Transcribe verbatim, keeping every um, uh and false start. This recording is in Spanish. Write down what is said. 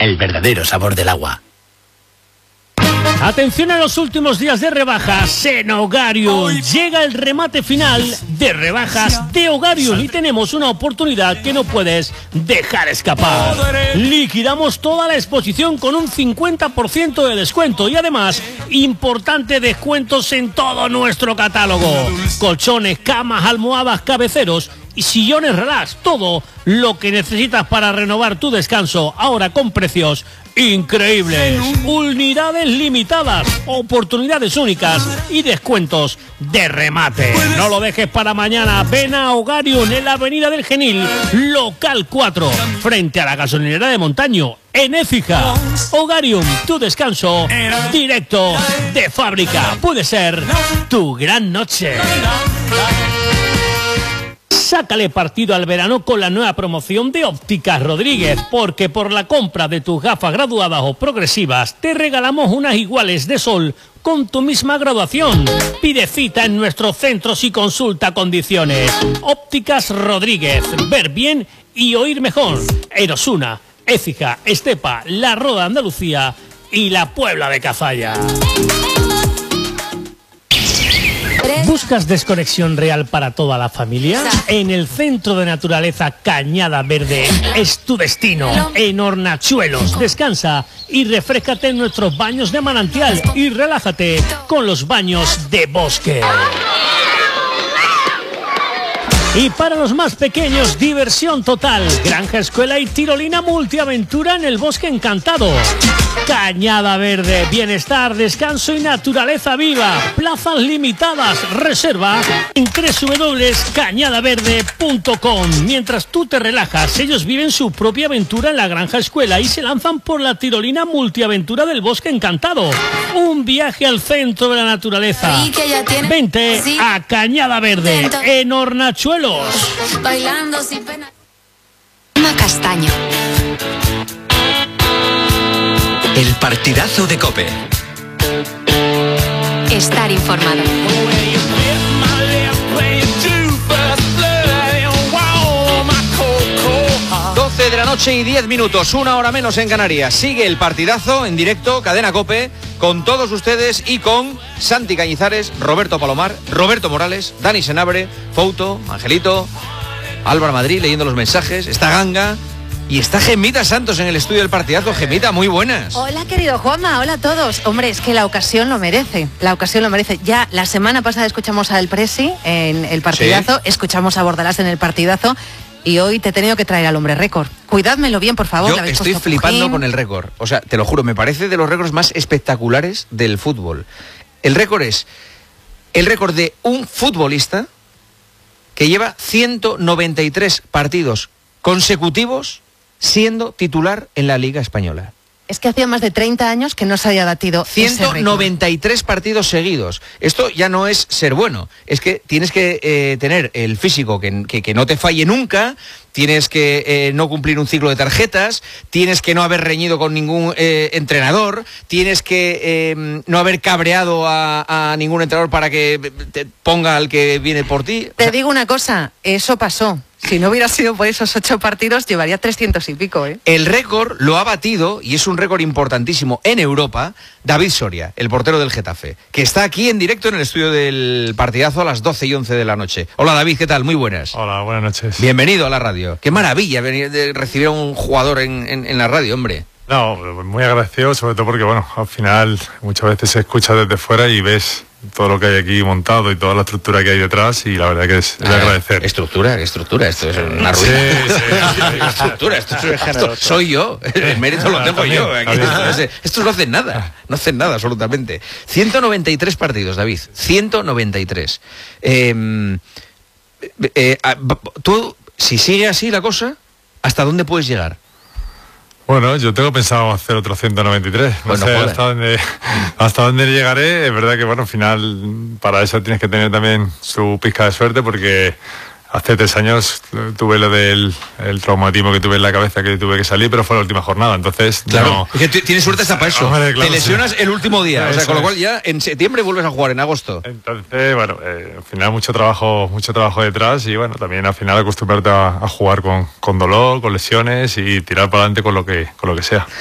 el verdadero sabor del agua. Atención a los últimos días de rebajas en Hogarium. Llega el remate final de rebajas de Hogarium y tenemos una oportunidad que no puedes dejar escapar. Liquidamos toda la exposición con un cincuenta por ciento de descuento y además importantes descuentos en todo nuestro catálogo. Colchones, camas, almohadas, cabeceros y sillones relax, todo lo que necesitas para renovar tu descanso, ahora con precios increíbles. Unidades limitadas, oportunidades únicas y descuentos de remate. No lo dejes para mañana. Ven a Hogarium en la avenida del Genil, local cuatro, frente a la gasolinera de Montaño, en Écija. Hogarium, tu descanso directo de fábrica. Puede ser tu gran noche. Sácale partido al verano con la nueva promoción de Ópticas Rodríguez, porque por la compra de tus gafas graduadas o progresivas te regalamos unas iguales de sol con tu misma graduación. Pide cita en nuestros centros y consulta condiciones. Ópticas Rodríguez, ver bien y oír mejor. Erosuna, Écija, Estepa, La Roda, Andalucía y la Puebla de Cazalla. ¿Buscas desconexión real para toda la familia? En el Centro de Naturaleza Cañada Verde es tu destino. En Hornachuelos, descansa y refréscate en nuestros baños de manantial y relájate con los baños de bosque. Y para los más pequeños, diversión total. Granja, escuela y tirolina multiaventura en el Bosque Encantado. Cañada Verde, bienestar, descanso y naturaleza viva. Plazas limitadas, reserva en doble u doble u doble u punto cañada verde punto com. Mientras tú te relajas, ellos viven su propia aventura en la Granja Escuela y se lanzan por la tirolina multiaventura del Bosque Encantado. Un viaje al centro de la naturaleza. Vente a Cañada Verde, en Hornachuelos. Bailando sin pena. Castaño. El partidazo de COPE. Estar informado. doce de la noche y diez minutos, una hora menos en Canarias. Sigue el partidazo en directo, Cadena COPE, con todos ustedes y con Santi Cañizares, Roberto Palomar, Roberto Morales, Dani Senabre, Fouto, Angelito, Álvaro Madrid leyendo los mensajes, está Ganga y está Gemita Santos en el estudio del partidazo. Gemita, muy buenas. Hola, querido Juanma, hola a todos. Hombre, es que la ocasión lo merece, la ocasión lo merece. Ya la semana pasada escuchamos al Presi en el partidazo, ¿sí? Escuchamos a Bordalás en el partidazo. Y hoy te he tenido que traer al hombre récord. Cuidádmelo bien, por favor. Yo estoy flipando pujín. con el récord. O sea, te lo juro, me parece de los récords más espectaculares del fútbol. El récord es el récord de un futbolista que lleva ciento noventa y tres partidos consecutivos siendo titular en la Liga Española. Es que hacía más de treinta años que no se había batido ciento noventa y tres partidos seguidos. Esto ya no es ser bueno. Es que tienes que eh, tener el físico que, que, que no te falle nunca. Tienes que eh, no cumplir un ciclo de tarjetas. Tienes que no haber reñido con ningún eh, entrenador. Tienes que eh, no haber cabreado a, a ningún entrenador para que te ponga al que viene por ti. Te o sea, digo una cosa, eso pasó. Si no hubiera sido por esos ocho partidos, llevaría trescientos y pico, ¿eh? El récord lo ha batido, y es un récord importantísimo en Europa, David Soria, el portero del Getafe, que está aquí en directo en el estudio del partidazo a las doce y once de la noche. Hola, David, ¿qué tal? Muy buenas. Hola, buenas noches. Bienvenido a la radio. Qué maravilla venir de recibir a un jugador en, en, en la radio, hombre. No, muy agradecido, sobre todo porque, bueno, al final muchas veces se escucha desde fuera y ves todo lo que hay aquí montado y toda la estructura que hay detrás, y la verdad que es, es de agradecer. Estructura, estructura, esto es una ruina. Sí, sí, sí, estructura, esto, es, esto soy yo, el mérito lo tengo también, yo. Aquí, esto, esto no hacen nada, no hacen nada absolutamente. ciento noventa y tres partidos, David, ciento noventa y tres. Eh, eh, tú, si sigue así la cosa, ¿hasta dónde puedes llegar? Bueno, yo tengo pensado hacer otro ciento noventa y tres. No bueno, sé hasta dónde, hasta dónde llegaré. Es verdad que, bueno, al final, para eso tienes que tener también su pizca de suerte, porque hace tres años tuve lo del el traumatismo que tuve en la cabeza, que tuve que salir, pero fue la última jornada, entonces... Claro, no... es que tienes suerte hasta para eso. Hombre, claro, te lesionas sí. el último día, o sea, con lo cual ya en septiembre vuelves a jugar, en agosto. Entonces, bueno, eh, al final mucho trabajo mucho trabajo detrás, y bueno, también al final acostumbrarte a, a jugar con, con dolor, con lesiones, y tirar para adelante con lo que con lo que sea.